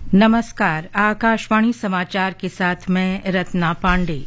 नमस्कार, आकाशवाणी समाचार के साथ मैं रत्ना पांडे।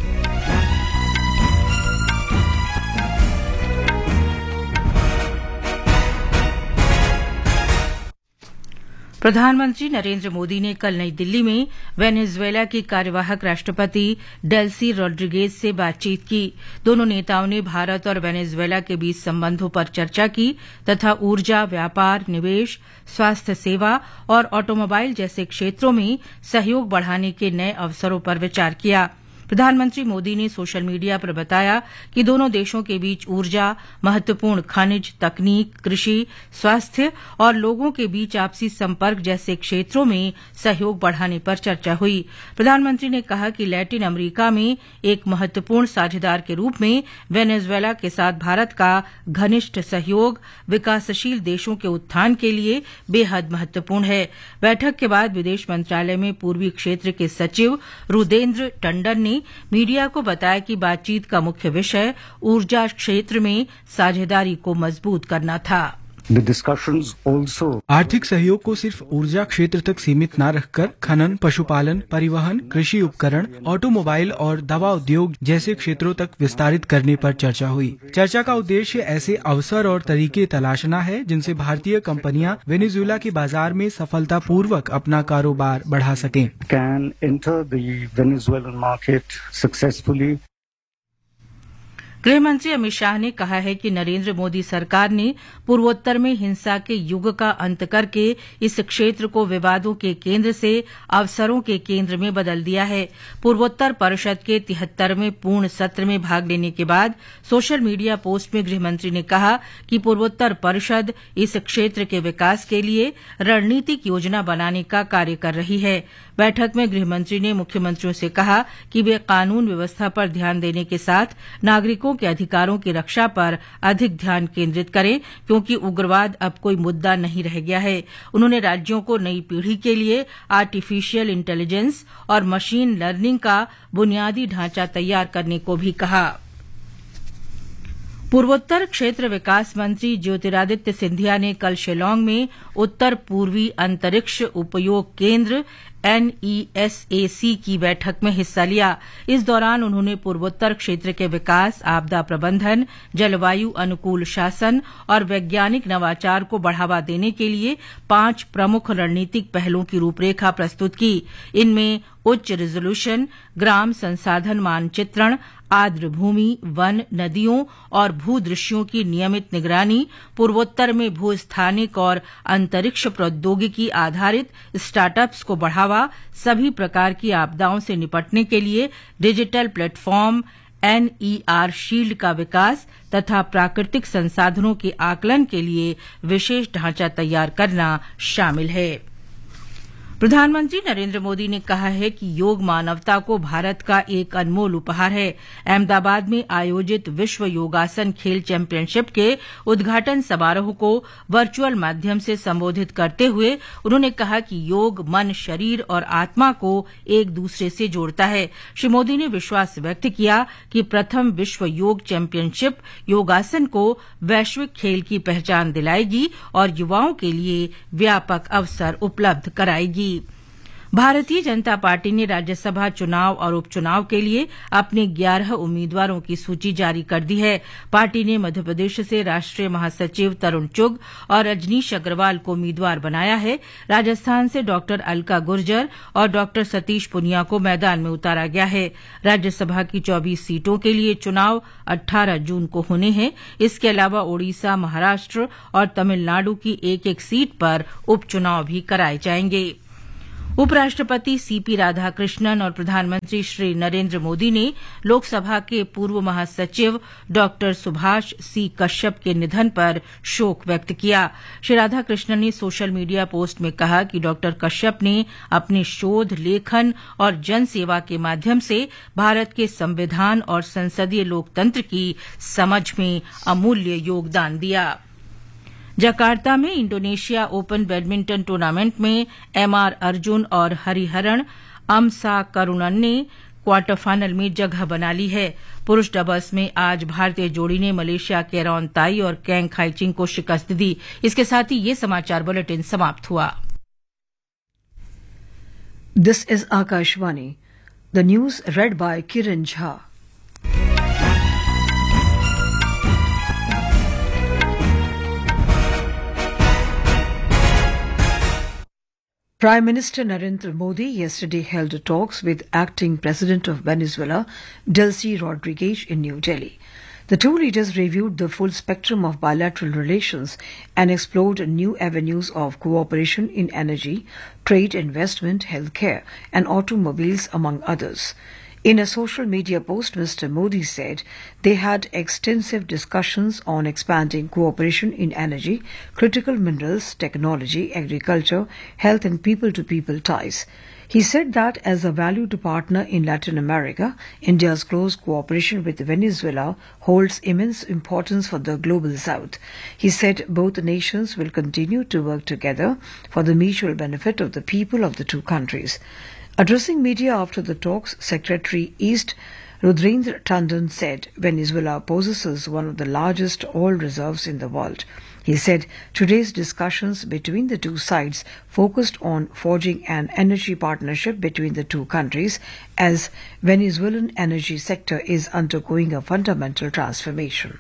प्रधानमंत्री नरेंद्र मोदी ने कल नई दिल्ली में वेनेजुएला की कार्यवाहक राष्ट्रपति डेल्सी रोड्रिगेज से बातचीत की। दोनों नेताओं ने भारत और वेनेजुएला के बीच संबंधों पर चर्चा की तथा ऊर्जा, व्यापार, निवेश, स्वास्थ्य सेवा और ऑटोमोबाइल जैसे क्षेत्रों में सहयोग बढ़ाने के नए अवसरों पर विचार किया। प्रधानमंत्री मोदी ने सोशल मीडिया पर बताया कि दोनों देशों के बीच ऊर्जा, महत्वपूर्ण खनिज, तकनीक, कृषि, स्वास्थ्य और लोगों के बीच आपसी संपर्क जैसे क्षेत्रों में सहयोग बढ़ाने पर चर्चा हुई। प्रधानमंत्री ने कहा कि लैटिन अमेरिका में एक महत्वपूर्ण साझेदार के रूप में वेनेजुएला के साथ भारत का घनिष्ठ सहयोग विकासशील देशों के उत्थान के लिए बेहद महत्वपूर्ण है। बैठक के बाद विदेश मंत्रालय में पूर्वी क्षेत्र के सचिव रुदेन्द्र टंडन ने मीडिया को बताया कि बातचीत का मुख्य विषय ऊर्जा क्षेत्र में साझेदारी को मजबूत करना था। आर्थिक सहयोग को सिर्फ ऊर्जा क्षेत्र तक सीमित न रखकर खनन, पशुपालन, परिवहन, कृषि उपकरण, ऑटोमोबाइल और दवा उद्योग जैसे क्षेत्रों तक विस्तारित करने पर चर्चा हुई। चर्चा का उद्देश्य ऐसे अवसर और तरीके तलाशना है जिनसे भारतीय कंपनियां वेनेजुएला के बाजार में सफलतापूर्वक अपना कारोबार बढ़ा सकें। गृहमंत्री अमित शाह ने कहा है कि नरेंद्र मोदी सरकार ने पूर्वोत्तर में हिंसा के युग का अंत करके इस क्षेत्र को विवादों के केंद्र से अवसरों के केंद्र में बदल दिया है। पूर्वोत्तर परिषद के 73वें पूर्ण सत्र में भाग लेने के बाद सोशल मीडिया पोस्ट में गृहमंत्री ने कहा कि पूर्वोत्तर परिषद इस क्षेत्र के विकास के लिए रणनीतिक योजना बनाने का कार्य कर रही है। बैठक में गृहमंत्री ने मुख्यमंत्रियों से कहा कि वे कानून व्यवस्था पर ध्यान देने के साथ नागरिकों के अधिकारों की रक्षा पर अधिक ध्यान केंद्रित करें, क्योंकि उग्रवाद अब कोई मुद्दा नहीं रह गया है। उन्होंने राज्यों को नई पीढ़ी के लिए आर्टिफिशियल इंटेलिजेंस और मशीन लर्निंग का बुनियादी ढांचा तैयार करने को भी कहा। पूर्वोत्तर क्षेत्र विकास मंत्री ज्योतिरादित्य सिंधिया ने कल शिलांग में उत्तर पूर्वी अंतरिक्ष उपयोग केंद्र NESAC की बैठक में हिस्सा लिया। इस दौरान उन्होंने पूर्वोत्तर क्षेत्र के विकास, आपदा प्रबंधन, जलवायु अनुकूल शासन और वैज्ञानिक नवाचार को बढ़ावा देने के लिए 5 प्रमुख रणनीतिक पहलों की रूपरेखा प्रस्तुत की। इनमें उच्च रिजोल्यूशन ग्राम संसाधन मानचित्रण, आर्द्र भूमि, वन, नदियों और भूदृश्यों की नियमित निगरानी, पूर्वोत्तर में भूस्थानिक और अंतरिक्ष प्रौद्योगिकी आधारित स्टार्टअप्स को बढ़ावा, सभी प्रकार की आपदाओं से निपटने के लिए डिजिटल प्लेटफॉर्म NER शील्ड का विकास तथा प्राकृतिक संसाधनों के आकलन के लिए विशेष ढांचा तैयार करना शामिल है। प्रधानमंत्री नरेंद्र मोदी ने कहा है कि योग मानवता को भारत का एक अनमोल उपहार है। अहमदाबाद में आयोजित विश्व योगासन खेल चैंपियनशिप के उद्घाटन समारोह को वर्चुअल माध्यम से संबोधित करते हुए उन्होंने कहा कि योग मन, शरीर और आत्मा को एक दूसरे से जोड़ता है। श्री मोदी ने विश्वास व्यक्त किया कि प्रथम विश्व योग चैंपियनशिप योगासन को वैश्विक खेल की पहचान दिलाएगी और युवाओं के लिए व्यापक अवसर उपलब्ध कराएगी। भारतीय जनता पार्टी ने राज्यसभा चुनाव और उपचुनाव के लिए अपने 11 उम्मीदवारों की सूची जारी कर दी है। पार्टी ने मध्यप्रदेश से राष्ट्रीय महासचिव तरुण चुग और रजनीश अग्रवाल को उम्मीदवार बनाया है। राजस्थान से डॉ अलका गुर्जर और डॉ सतीश पुनिया को मैदान में उतारा गया है। राज्यसभा की 24 सीटों के लिए चुनाव 18 जून को होने हैं। इसके अलावा ओडिशा, महाराष्ट्र और तमिलनाडु की एक-एक सीट पर उपचुनाव भी कराए जाएंगे। उपराष्ट्रपति सीपी राधाकृष्णन और प्रधानमंत्री श्री नरेंद्र मोदी ने लोकसभा के पूर्व महासचिव डॉ सुभाष सी कश्यप के निधन पर शोक व्यक्त किया। श्री राधाकृष्णन ने सोशल मीडिया पोस्ट में कहा कि डॉ कश्यप ने अपने शोध, लेखन और जनसेवा के माध्यम से भारत के संविधान और संसदीय लोकतंत्र की समझ में अमूल्य योगदान दिया। जकार्ता में इंडोनेशिया ओपन बैडमिंटन टूर्नामेंट में MR अर्जुन और हरिहरन अमसाकरुणन ने क्वार्टर फाइनल में जगह बना ली है। पुरुष डबल्स में आज भारतीय जोड़ी ने मलेशिया के एरॉन ताई और कैंग खाइचिंग को शिकस्त दी। इसके साथ ही ये समाचार बुलेटिन समाप्त हुआ। This is Akashvani. The news read by Kiran Jha. Prime Minister Narendra Modi yesterday held talks with acting President of Venezuela, Delcy Rodriguez, in New Delhi. The two leaders reviewed the full spectrum of bilateral relations and explored new avenues of cooperation in energy, trade, investment, healthcare, and automobiles, among others. In a social media post, Mr. Modi said they had extensive discussions on expanding cooperation in energy, critical minerals, technology, agriculture, health, and people-to-people ties. He said that as a valued partner in Latin America, India's close cooperation with Venezuela holds immense importance for the global south. He said both nations will continue to work together for the mutual benefit of the people of the two countries. Addressing media after the talks, Secretary East Rudrendra Tandon said Venezuela possesses one of the largest oil reserves in the world. He said today's discussions between the two sides focused on forging an energy partnership between the two countries as Venezuelan energy sector is undergoing a fundamental transformation.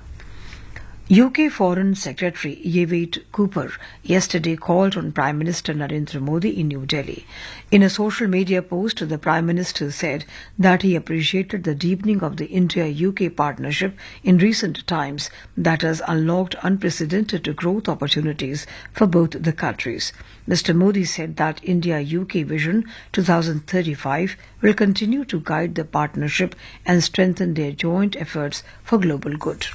UK Foreign Secretary Yvette Cooper yesterday called on Prime Minister Narendra Modi in New Delhi. In a social media post, the Prime Minister said that he appreciated the deepening of the India-UK partnership in recent times that has unlocked unprecedented growth opportunities for both the countries. Mr. Modi said that India-UK Vision 2035 will continue to guide the partnership and strengthen their joint efforts for global good.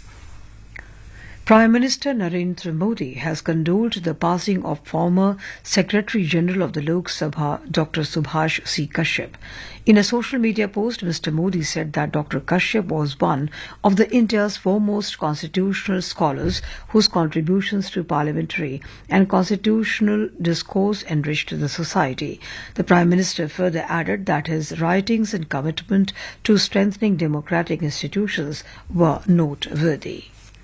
Prime Minister Narendra Modi has condoled the passing of former Secretary General of the Lok Sabha, Dr. Subhash C. Kashyap. In a social media post, Mr. Modi said that Dr. Kashyap was one of the India's foremost constitutional scholars whose contributions to parliamentary and constitutional discourse enriched the society. The Prime Minister further added that his writings and commitment to strengthening democratic institutions were noteworthy.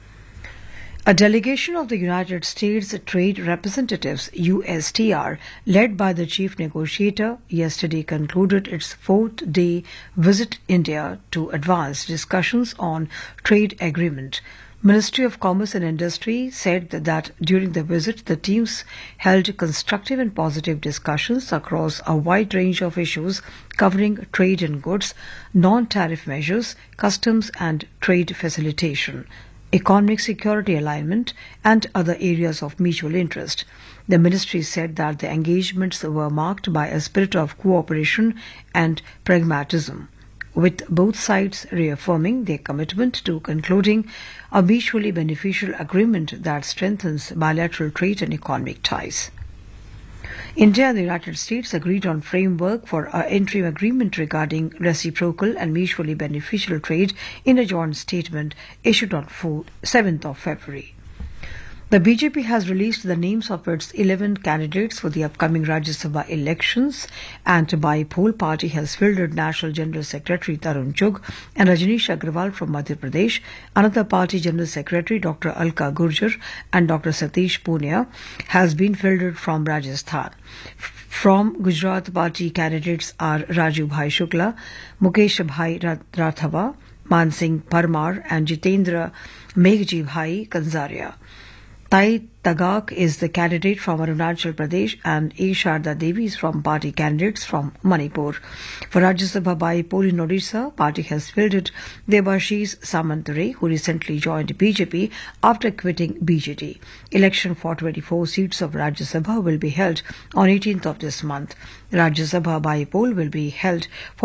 A delegation of the United States Trade Representatives, USTR, led by the chief negotiator, yesterday concluded its fourth-day visit to India to advance discussions on trade agreement. Ministry of Commerce and Industry said that during the visit, the teams held constructive and positive discussions across a wide range of issues covering trade in goods, non-tariff measures, customs and trade facilitation, economic security alignment, and other areas of mutual interest. The ministry said that the engagements were marked by a spirit of cooperation and pragmatism, with both sides reaffirming their commitment to concluding a mutually beneficial agreement that strengthens bilateral trade and economic ties. India and the United States agreed on framework for an interim agreement regarding reciprocal and mutually beneficial trade in a joint statement issued on 7th of February. The BJP has released the names of its 11 candidates for the upcoming Rajya Sabha elections, and by poll party has fielded National General Secretary Tarun Chugh and Rajneesh Agrawal from Madhya Pradesh. Another party General Secretary Dr. Alka Gurjar and Dr. Satish Punia has been fielded from Rajasthan. From Gujarat, party candidates are Raju Bhai Shukla, Mukesh Bhai Rathava, Mansingh Parmar and Jitendra Meghji Bhai Kanzaria. Tai Tagak is the candidate from Arunachal Pradesh and A. Sharda Devi is from party candidates from Manipur. For Rajya Sabha by poll in Odisha, party has fielded Debashish Samantare, who recently joined BJP after quitting BJD. Election for 24 seats of Rajya Sabha will be held on 18th of this month. Rajya Sabha by poll will be held for